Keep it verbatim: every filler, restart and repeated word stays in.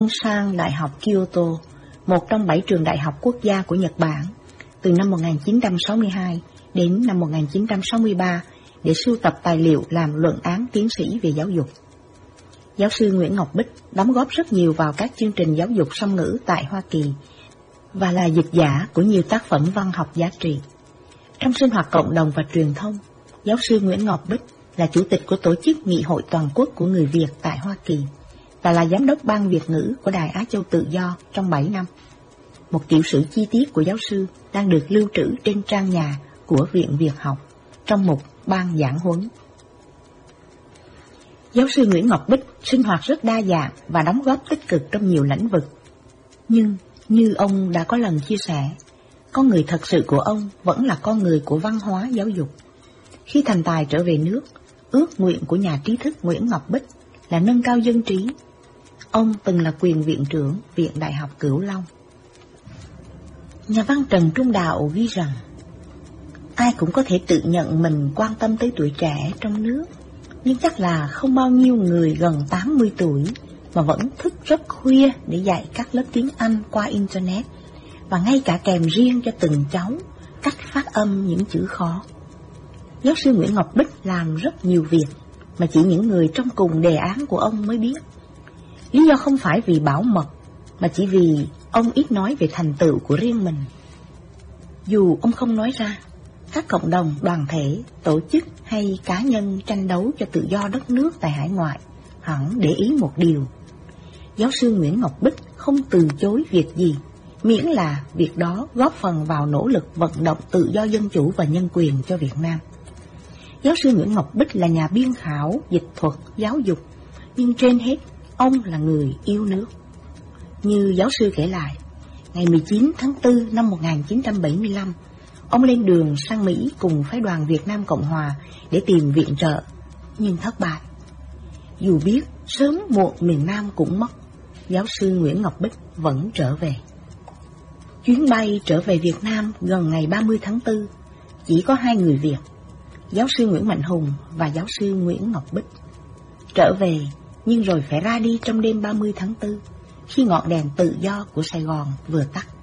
Ông sang Đại học Kyoto, một trong bảy trường đại học quốc gia của Nhật Bản, từ năm một nghìn chín trăm sáu mươi hai đến năm một nghìn chín trăm sáu mươi ba để sưu tập tài liệu làm luận án tiến sĩ về giáo dục. Giáo sư Nguyễn Ngọc Bích đóng góp rất nhiều vào các chương trình giáo dục song ngữ tại Hoa Kỳ và là dịch giả của nhiều tác phẩm văn học giá trị. Trong sinh hoạt cộng đồng và truyền thông, giáo sư Nguyễn Ngọc Bích là chủ tịch của Tổ chức Nghị hội Toàn quốc của người Việt tại Hoa Kỳ và là giám đốc ban Việt ngữ của Đài Á Châu Tự Do trong bảy năm. Một tiểu sử chi tiết của giáo sư đang được lưu trữ trên trang nhà của Viện Việt học trong mục ban giảng huấn. Giáo sư Nguyễn Ngọc Bích sinh hoạt rất đa dạng và đóng góp tích cực trong nhiều lĩnh vực. Nhưng, như ông đã có lần chia sẻ, con người thật sự của ông vẫn là con người của văn hóa giáo dục. Khi thành tài trở về nước, ước nguyện của nhà trí thức Nguyễn Ngọc Bích là nâng cao dân trí. Ông từng là quyền viện trưởng Viện Đại học Cửu Long. Nhà văn Trần Trung Đạo ghi rằng, ai cũng có thể tự nhận mình quan tâm tới tuổi trẻ trong nước, nhưng chắc là không bao nhiêu người gần tám mươi tuổi mà vẫn thức rất khuya để dạy các lớp tiếng Anh qua Internet, và ngay cả kèm riêng cho từng cháu cách phát âm những chữ khó. Giáo sư Nguyễn Ngọc Bích làm rất nhiều việc mà chỉ những người trong cùng đề án của ông mới biết. Lý do không phải vì bảo mật, mà chỉ vì ông ít nói về thành tựu của riêng mình. Dù ông không nói ra, các cộng đồng, đoàn thể, tổ chức hay cá nhân tranh đấu cho tự do đất nước tại hải ngoại hẳn để ý một điều: giáo sư Nguyễn Ngọc Bích không từ chối việc gì, miễn là việc đó góp phần vào nỗ lực vận động tự do dân chủ và nhân quyền cho Việt Nam. Giáo sư Nguyễn Ngọc Bích là nhà biên khảo, dịch thuật, giáo dục, nhưng trên hết, ông là người yêu nước. Như giáo sư kể lại, ngày mười chín tháng tư năm một nghìn chín trăm bảy mươi lăm, ông lên đường sang Mỹ cùng phái đoàn Việt Nam Cộng Hòa để tìm viện trợ, nhưng thất bại. Dù biết sớm muộn miền Nam cũng mất, giáo sư Nguyễn Ngọc Bích vẫn trở về. Chuyến bay trở về Việt Nam gần ngày ba mươi tháng tư, chỉ có hai người Việt, giáo sư Nguyễn Mạnh Hùng và giáo sư Nguyễn Ngọc Bích. Trở về, nhưng rồi phải ra đi trong đêm ba mươi tháng tư, khi ngọn đèn tự do của Sài Gòn vừa tắt.